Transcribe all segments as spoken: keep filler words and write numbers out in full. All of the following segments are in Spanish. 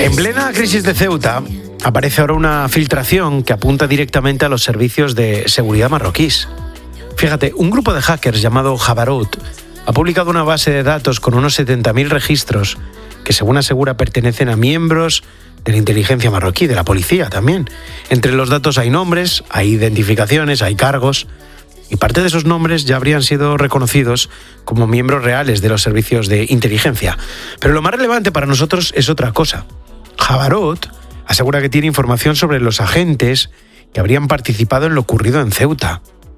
En plena crisis de Ceuta, aparece ahora una filtración que apunta directamente a los servicios de seguridad marroquíes. Fíjate, un grupo de hackers llamado Jabarot ha publicado una base de datos con unos setenta mil registros que, según asegura, pertenecen a miembros de la inteligencia marroquí, de la policía también. Entre los datos hay nombres, hay identificaciones, hay cargos, y parte de esos nombres ya habrían sido reconocidos como miembros reales de los servicios de inteligencia. Pero lo más relevante para nosotros es otra cosa. Jabarot asegura que tiene información sobre los agentes que habrían participado en lo ocurrido en Ceuta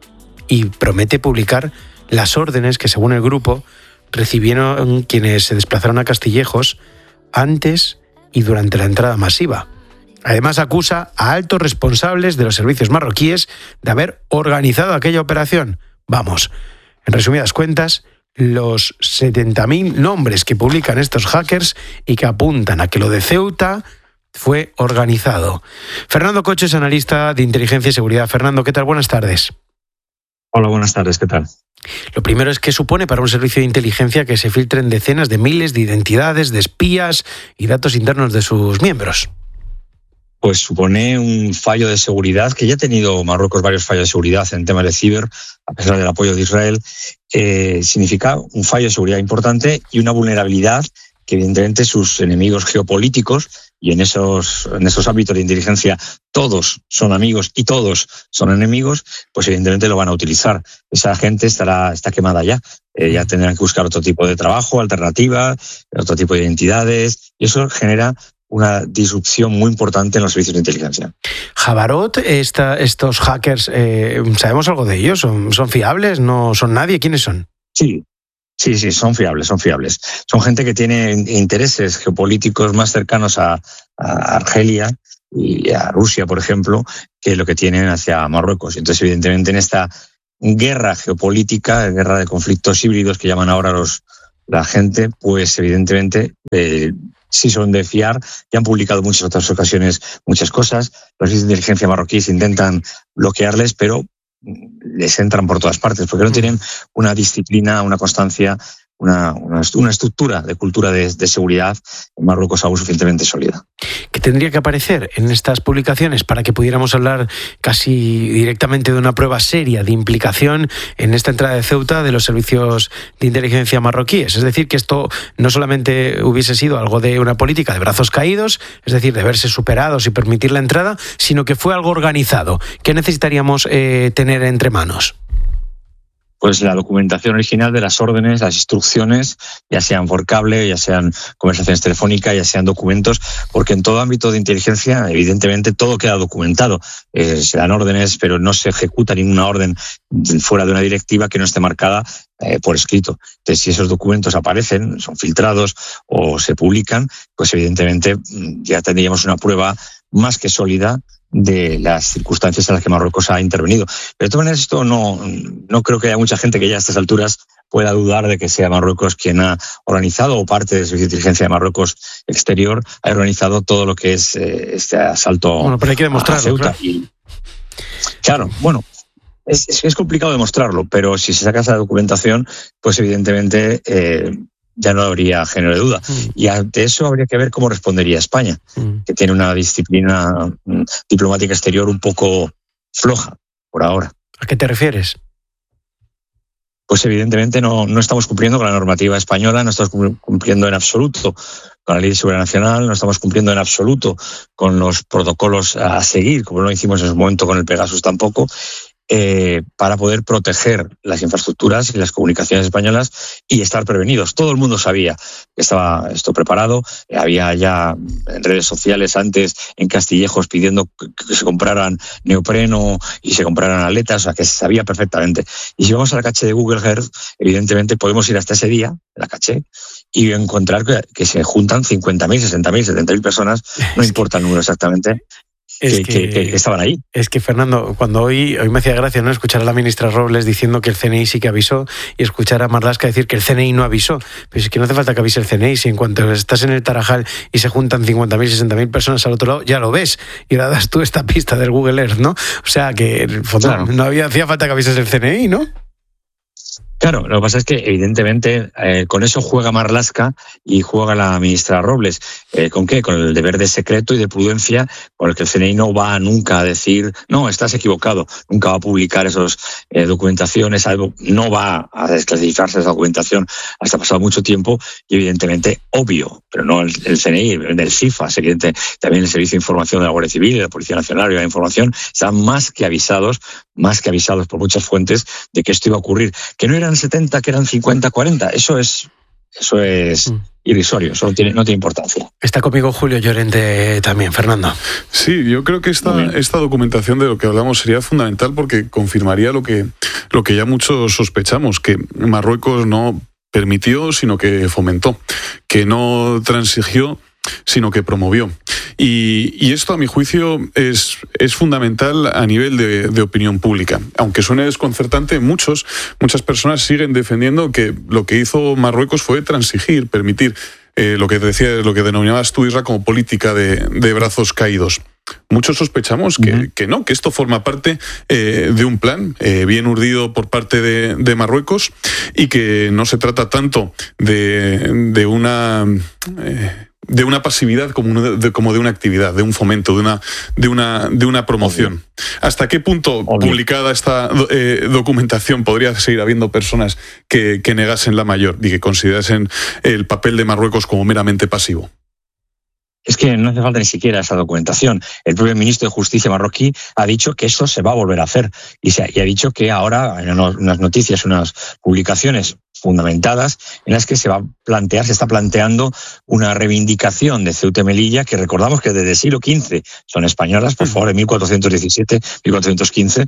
y promete publicar las órdenes que, según el grupo, recibieron quienes se desplazaron a Castillejos antes y durante la entrada masiva. Además, acusa a altos responsables de los servicios marroquíes de haber organizado aquella operación. Vamos, en resumidas cuentas, los setenta mil nombres que publican estos hackers y que apuntan a que lo de Ceuta fue organizado. Fernando Cocho es analista de inteligencia y seguridad. Fernando, ¿qué tal? Buenas tardes. Hola, buenas tardes, ¿qué tal? Lo primero es, ¿qué supone para un servicio de inteligencia que se filtren decenas de miles de identidades, de espías y datos internos de sus miembros? Pues supone un fallo de seguridad, que ya ha tenido Marruecos varios fallos de seguridad en temas de ciber, a pesar del apoyo de Israel. Eh, significa un fallo de seguridad importante y una vulnerabilidad que evidentemente sus enemigos geopolíticos, y en esos, en esos ámbitos de inteligencia todos son amigos y todos son enemigos, pues evidentemente lo van a utilizar. Esa gente estará está quemada ya. Eh, ya tendrán que buscar otro tipo de trabajo, alternativa, otro tipo de identidades, y eso genera una disrupción muy importante en los servicios de inteligencia. Jabarot, esta, estos hackers, eh, ¿sabemos algo de ellos? ¿Son, ¿Son fiables? ¿No son nadie? ¿Quiénes son? Sí. Sí, sí, son fiables, son fiables. Son gente que tiene intereses geopolíticos más cercanos a, a Argelia y a Rusia, por ejemplo, que lo que tienen hacia Marruecos. Entonces, evidentemente, en esta guerra geopolítica, guerra de conflictos híbridos que llaman ahora los la gente, pues evidentemente eh, sí son de fiar. Ya han publicado en muchas otras ocasiones muchas cosas. Los servicios de inteligencia marroquíes intentan bloquearles, pero les entran por todas partes, porque no tienen una disciplina, una constancia, una, una, una estructura de cultura de, de seguridad en Marruecos aún suficientemente sólida. ¿Qué tendría que aparecer en estas publicaciones para que pudiéramos hablar casi directamente de una prueba seria de implicación en esta entrada de Ceuta de los servicios de inteligencia marroquíes? Es decir, que esto no solamente hubiese sido algo de una política de brazos caídos, es decir, de verse superados y permitir la entrada, sino que fue algo organizado. ¿Qué necesitaríamos eh, tener entre manos? Pues la documentación original de las órdenes, las instrucciones, ya sean por cable, ya sean conversaciones telefónicas, ya sean documentos, porque en todo ámbito de inteligencia, evidentemente, todo queda documentado. Eh, se dan órdenes, pero no se ejecuta ninguna orden fuera de una directiva que no esté marcada eh, por escrito. Entonces, si esos documentos aparecen, son filtrados o se publican, pues evidentemente ya tendríamos una prueba más que sólida de las circunstancias en las que Marruecos ha intervenido. Pero de todas maneras, esto no, no creo que haya mucha gente que ya a estas alturas pueda dudar de que sea Marruecos quien ha organizado, o parte del servicio de inteligencia de Marruecos exterior ha organizado todo lo que es eh, este asalto. Bueno, pero hay que demostrarlo, a Ceuta. Claro, y, claro bueno, es, es, es complicado demostrarlo, pero si se saca esa documentación, pues evidentemente Eh, ya no habría género de duda. Mm. Y ante eso habría que ver cómo respondería España, mm. que tiene una disciplina diplomática exterior un poco floja por ahora. ¿A qué te refieres? Pues evidentemente no, no estamos cumpliendo con la normativa española, no estamos cumpliendo en absoluto con la Ley de Seguridad Nacional, no estamos cumpliendo en absoluto con los protocolos a seguir, como no hicimos en su momento con el Pegasus tampoco, Eh, para poder proteger las infraestructuras y las comunicaciones españolas y estar prevenidos. Todo el mundo sabía que estaba esto preparado. Eh, había ya en redes sociales antes en Castillejos pidiendo que, que se compraran neopreno y se compraran aletas, o sea, que se sabía perfectamente. Y si vamos a la caché de Google Earth, evidentemente podemos ir hasta ese día, la caché, y encontrar que, que se juntan cincuenta mil, sesenta mil, setenta mil personas, no importa el número exactamente, Es que, que, que, que estaban ahí. Es que, Fernando, cuando hoy, hoy me hacía gracia, ¿no?, escuchar a la ministra Robles diciendo que el C N I sí que avisó y escuchar a Marlaska decir que el C N I no avisó. Pero es que no hace falta que avise el C N I, si en cuanto estás en el Tarajal y se juntan cincuenta mil, sesenta mil personas al otro lado, ya lo ves. Y ahora das tú esta pista del Google Earth, ¿no? O sea que, claro, no había, hacía falta que avises el C N I, ¿no? Claro, lo que pasa es que evidentemente eh, con eso juega Marlaska y juega la ministra Robles. Eh, ¿Con qué? Con el deber de secreto y de prudencia con el que el C N I no va nunca a decir, no, estás equivocado, nunca va a publicar esas eh, documentaciones, algo, no va a desclasificarse esa documentación hasta pasado mucho tiempo y evidentemente obvio, pero no el, el C N I, el FIFA, también el Servicio de Información de la Guardia Civil, la Policía Nacional y la Información, están más que avisados, más que avisados por muchas fuentes de que esto iba a ocurrir. Que no eran setenta, que eran cincuenta, cuarenta. Eso es, eso es mm. irrisorio, eso no tiene, no tiene importancia. Está conmigo Julio Llorente también, Fernando. Sí, yo creo que esta, esta documentación de lo que hablamos sería fundamental porque confirmaría lo que, lo que ya muchos sospechamos, que Marruecos no permitió, sino que fomentó, que no transigió, sino que promovió. Y, y esto, a mi juicio, es, es fundamental a nivel de, de opinión pública. Aunque suene desconcertante, muchos, muchas personas siguen defendiendo que lo que hizo Marruecos fue transigir, permitir eh, lo que decía, lo que denominabas tú, Isra, como política de, de brazos caídos. Muchos sospechamos que, uh-huh. que no, que esto forma parte eh, de un plan eh, bien urdido por parte de, de Marruecos y que no se trata tanto de, de una... Eh, de una pasividad como de, como de una actividad, de un fomento, de una, de una, de una promoción. Obvio. ¿Hasta qué punto, Obvio. publicada esta eh, documentación, podría seguir habiendo personas que, que negasen la mayor y que considerasen el papel de Marruecos como meramente pasivo? Es que no hace falta ni siquiera esa documentación. El propio ministro de Justicia marroquí ha dicho que esto se va a volver a hacer y, se ha, y ha dicho que ahora hay unas noticias, unas publicaciones fundamentadas en las que se va a plantear, se está planteando una reivindicación de Ceuta y Melilla, que recordamos que desde el siglo quince son españolas, por favor, de mil cuatrocientos diecisiete, mil cuatrocientos quince,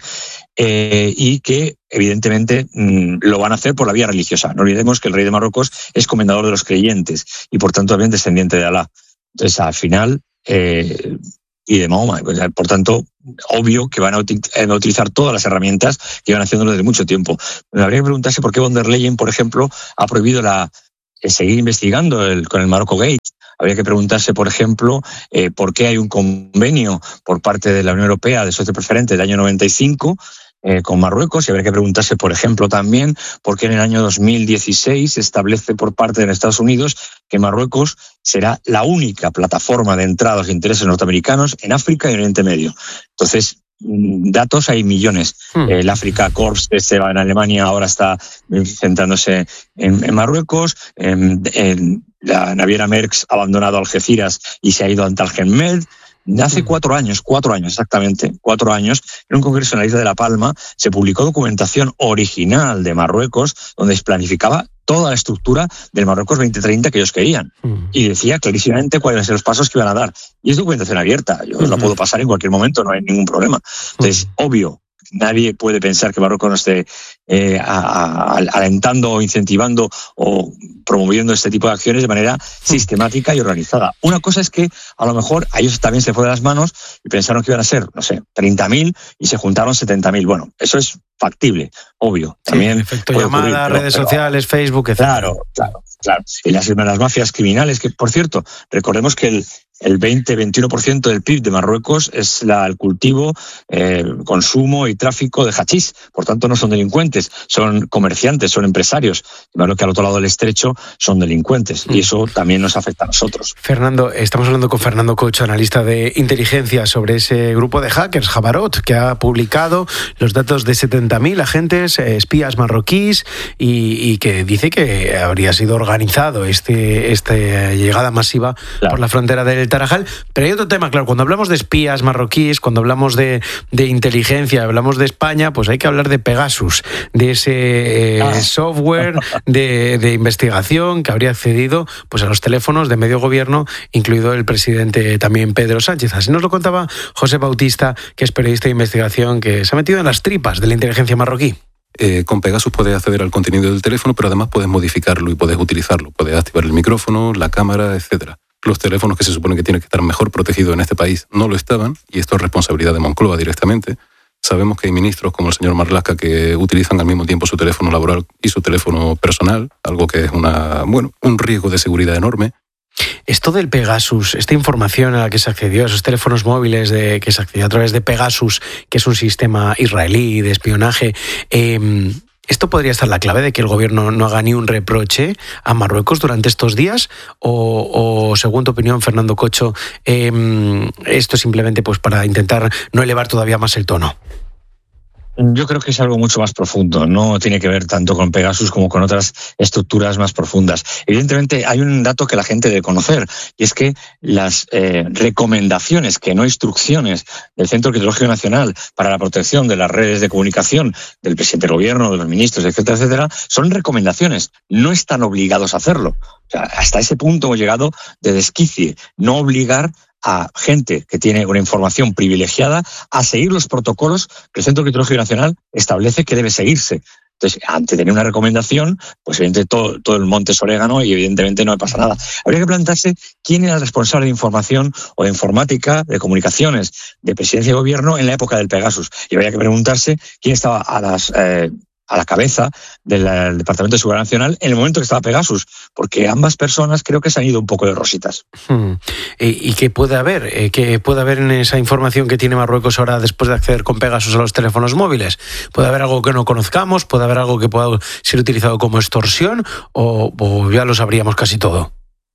eh, y que evidentemente mmm, lo van a hacer por la vía religiosa. No olvidemos que el rey de Marruecos es comendador de los creyentes y por tanto también descendiente de Alá. Entonces, al final, eh, y de Mahoma, por tanto, obvio que van a utilizar todas las herramientas que van haciéndolo desde mucho tiempo. Habría que preguntarse por qué von der Leyen, por ejemplo, ha prohibido la, eh, seguir investigando el, con el Marocco Gate. Habría que preguntarse, por ejemplo, eh, por qué hay un convenio por parte de la Unión Europea de socio preferente del año noventa y cinco eh, con Marruecos, y habría que preguntarse, por ejemplo, también por qué en el año dos mil dieciséis se establece por parte de Estados Unidos que Marruecos será la única plataforma de entradas de intereses norteamericanos en África y Oriente Medio. Entonces, datos hay millones. Hmm. El Africa Corps que se va en Alemania ahora está centrándose en, en Marruecos. En, en la naviera Merckx ha abandonado Algeciras y se ha ido a Tal Med. Hace cuatro años, cuatro años exactamente, cuatro años, en un congreso en la isla de La Palma se publicó documentación original de Marruecos donde se planificaba toda la estructura del Marruecos veinte treinta que ellos querían. Uh-huh. Y decía clarísimamente cuáles eran los pasos que iban a dar. Y es documentación abierta, yo uh-huh. la puedo pasar en cualquier momento, no hay ningún problema. Entonces, uh-huh. obvio, nadie puede pensar que Marruecos no esté eh, a, a, alentando o incentivando o promoviendo este tipo de acciones de manera sistemática y organizada. Una cosa es que a lo mejor a ellos también se fue de las manos y pensaron que iban a ser, no sé, treinta mil y se juntaron setenta mil. Bueno, eso es factible, obvio. También sí, efecto llamada, redes pero, sociales, Facebook, etcétera. Claro, claro, claro. Y las, las mafias criminales, que por cierto, recordemos que el El veinte a veintiuno por ciento del P I B de Marruecos es la, el cultivo, eh, consumo y tráfico de hachís. Por tanto, no son delincuentes, son comerciantes, son empresarios. Claro que al otro lado del estrecho son delincuentes y eso también nos afecta a nosotros. Fernando, estamos hablando con Fernando Cocho, analista de inteligencia, sobre ese grupo de hackers, Jabarot, que ha publicado los datos de setenta mil agentes, eh, espías marroquíes y, y que dice que habría sido organizado este, esta llegada masiva claro. por la frontera del Tarajal. Pero hay otro tema, claro, cuando hablamos de espías marroquíes, cuando hablamos de, de inteligencia, hablamos de España, pues hay que hablar de Pegasus, de ese eh, ah. software de, de investigación que habría accedido pues, a los teléfonos de medio gobierno, incluido el presidente también Pedro Sánchez. Así nos lo contaba José Bautista, que es periodista de investigación, que se ha metido en las tripas de la inteligencia marroquí. Eh, con Pegasus puedes acceder al contenido del teléfono, pero además puedes modificarlo y puedes utilizarlo. Puedes activar el micrófono, la cámara, etcétera. Los teléfonos que se supone que tienen que estar mejor protegidos en este país no lo estaban, y esto es responsabilidad de Moncloa directamente. Sabemos que hay ministros como el señor Marlaska que utilizan al mismo tiempo su teléfono laboral y su teléfono personal, algo que es una, bueno, un riesgo de seguridad enorme. Esto del Pegasus, esta información a la que se accedió, esos teléfonos móviles de, que se accedió a través de Pegasus, que es un sistema israelí de espionaje, eh, ¿Esto podría estar la clave de que el gobierno no haga ni un reproche a Marruecos durante estos días? O, o según tu opinión, Fernando Cocho, eh, esto es simplemente pues para intentar no elevar todavía más el tono. Yo creo que es algo mucho más profundo, no tiene que ver tanto con Pegasus como con otras estructuras más profundas. Evidentemente hay un dato que la gente debe conocer, y es que las eh, recomendaciones, que no instrucciones, del Centro Criptológico Nacional para la protección de las redes de comunicación del presidente del gobierno, de los ministros, etcétera, etcétera, son recomendaciones, no están obligados a hacerlo. O sea, hasta ese punto hemos llegado de desquicie, no obligar a gente que tiene una información privilegiada a seguir los protocolos que el Centro Criptológico Nacional establece que debe seguirse. Entonces, ante tener una recomendación, pues evidentemente todo, todo el monte es orégano y evidentemente no pasa nada. Habría que plantearse quién era el responsable de información o de informática, de comunicaciones, de presidencia y gobierno en la época del Pegasus. Y habría que preguntarse quién estaba a las... Eh, a la cabeza del Departamento de Seguridad Nacional en el momento que estaba Pegasus, porque ambas personas creo que se han ido un poco de rositas. Hmm. ¿Y qué puede haber? ¿Qué puede haber en esa información que tiene Marruecos ahora después de acceder con Pegasus a los teléfonos móviles? ¿Puede haber algo que no conozcamos? ¿Puede haber algo que pueda ser utilizado como extorsión? ¿O, o ya lo sabríamos casi todo?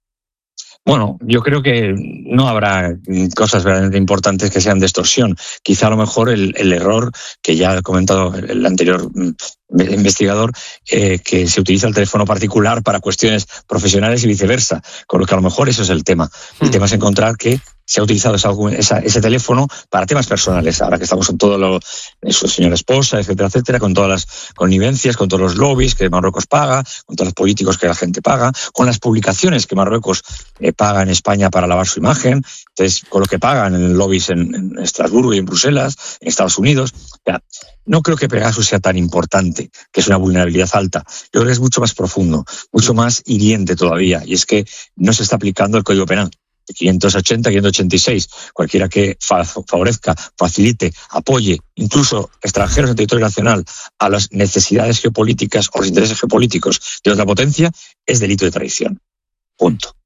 Bueno, yo creo que no habrá cosas verdaderamente importantes que sean de extorsión. Quizá a lo mejor el, el error que ya ha comentado el anterior investigador, eh, que se utiliza el teléfono particular para cuestiones profesionales y viceversa, con lo que a lo mejor eso es el tema. El mm. tema es encontrar que se ha utilizado esa, esa, ese teléfono para temas personales, ahora que estamos con todo lo, su señora esposa, etcétera, etcétera, con todas las connivencias, con todos los lobbies que Marruecos paga, con todos los políticos que la gente paga, con las publicaciones que Marruecos eh, paga en España para lavar su imagen, entonces con lo que pagan en lobbies en, en Estrasburgo y en Bruselas, en Estados Unidos. Ya, no creo que Pegasus sea tan importante, que es una vulnerabilidad alta. Yo creo que es mucho más profundo, mucho más hiriente todavía, y es que no se está aplicando el Código Penal. quinientos ochenta, quinientos ochenta y seis, cualquiera que favorezca, facilite, apoye, incluso extranjeros en territorio nacional, a las necesidades geopolíticas o los intereses geopolíticos de otra potencia, es delito de traición. Punto.